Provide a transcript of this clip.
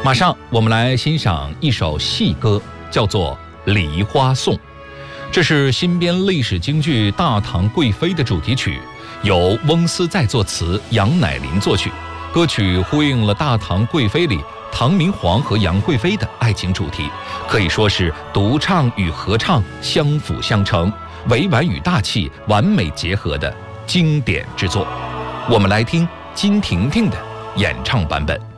马上我们来欣赏一首戏歌，叫做《梨花颂》。这是新编历史京剧《大唐贵妃》的主题曲，由翁思在作词，杨乃林作曲。歌曲呼应了《大唐贵妃》里唐明皇和杨贵妃的爱情主题，可以说是独唱与合唱相辅相成，委婉与大气完美结合的经典之作。我们来听金婷婷的演唱版本。